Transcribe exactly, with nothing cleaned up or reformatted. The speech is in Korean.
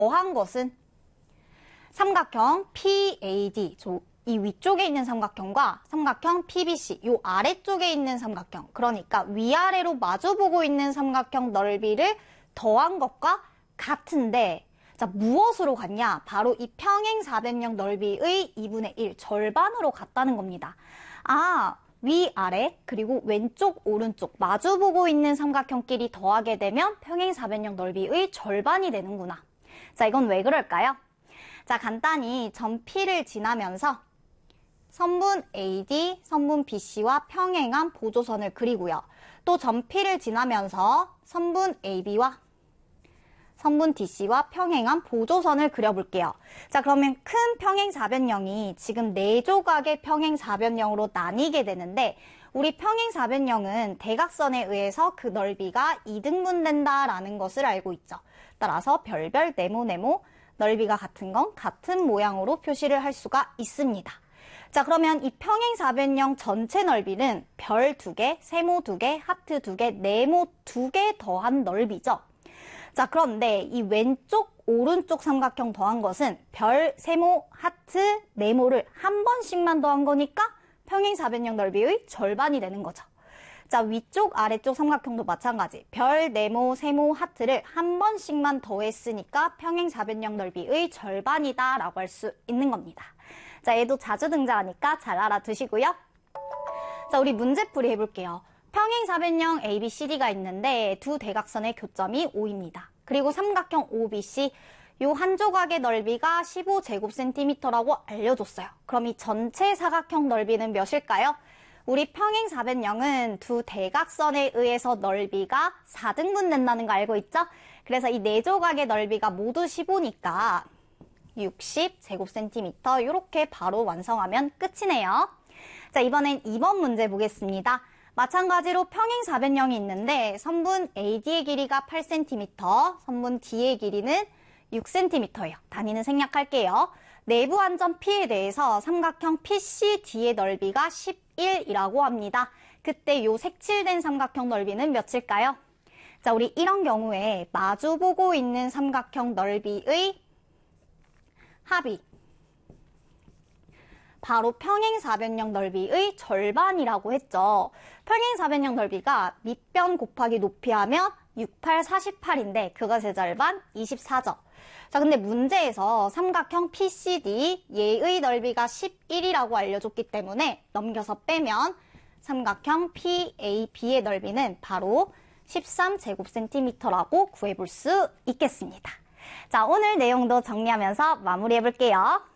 더한 것은 삼각형 피에이디, 이 위쪽에 있는 삼각형과 삼각형 피비씨, 요 아래쪽에 있는 삼각형, 그러니까 위아래로 마주보고 있는 삼각형 넓이를 더한 것과 같은데, 자, 무엇으로 같냐? 바로 이 평행사변형 넓이의 이분의 일, 절반으로 같다는 겁니다. 아, 위아래 그리고 왼쪽 오른쪽 마주보고 있는 삼각형끼리 더하게 되면 평행사변형 넓이의 절반이 되는구나. 자, 이건 왜 그럴까요? 자, 간단히 점 P를 지나면서 선분 에이디, 선분 비씨와 평행한 보조선을 그리고요. 또 점 P를 지나면서 선분 에이비와 선분 디씨와 평행한 보조선을 그려볼게요. 자, 그러면 큰 평행사변형이 지금 네 조각의 평행사변형으로 나뉘게 되는데, 우리 평행사변형은 대각선에 의해서 그 넓이가 이등분된다라는 것을 알고 있죠. 따라서 별별, 네모, 네모, 넓이가 같은 건 같은 모양으로 표시를 할 수가 있습니다. 자, 그러면 이 평행사변형 전체 넓이는 별 두 개, 세모 두 개, 하트 두 개, 네모 두 개 더한 넓이죠. 자, 그런데 이 왼쪽, 오른쪽 삼각형 더한 것은 별, 세모, 하트, 네모를 한 번씩만 더한 거니까 평행사변형 넓이의 절반이 되는 거죠. 자, 위쪽, 아래쪽 삼각형도 마찬가지. 별, 네모, 세모, 하트를 한 번씩만 더했으니까 평행사변형 넓이의 절반이다 라고 할 수 있는 겁니다. 자, 얘도 자주 등장하니까 잘 알아두시고요. 자, 우리 문제풀이 해볼게요. 평행사변형 에이비씨디가 있는데 두 대각선의 교점이 오입니다. 그리고 삼각형 오비씨, 요 한 조각의 넓이가 십오 제곱센티미터라고 알려줬어요. 그럼 이 전체 사각형 넓이는 몇일까요? 우리 평행사변형은 두 대각선에 의해서 넓이가 사 등분 된다는 거 알고 있죠? 그래서 이 네 조각의 넓이가 모두 십오니까 육십 제곱센티미터 이렇게 바로 완성하면 끝이네요. 자, 이번엔 이 번 문제 보겠습니다. 마찬가지로 평행사변형이 있는데 선분 에이디의 길이가 팔 센티미터, 선분 D의 길이는 육 센티미터예요. 단위는 생략할게요. 내부 한점 P에 대해서 삼각형 피씨디의 넓이가 십일이라고 합니다. 그때 요 색칠된 삼각형 넓이는 몇일까요? 자, 우리 이런 경우에 마주보고 있는 삼각형 넓이의 합이 바로 평행사변형 넓이의 절반이라고 했죠. 평행사변형 넓이가 밑변 곱하기 높이 하면 육, 팔, 사십팔인데 그것의 절반 이십사죠. 자, 근데 문제에서 삼각형 피씨디 얘의 넓이가 십일이라고 알려줬기 때문에 넘겨서 빼면 삼각형 피에이비의 넓이는 바로 십삼 제곱센티미터라고 구해볼 수 있겠습니다. 자, 오늘 내용도 정리하면서 마무리해볼게요.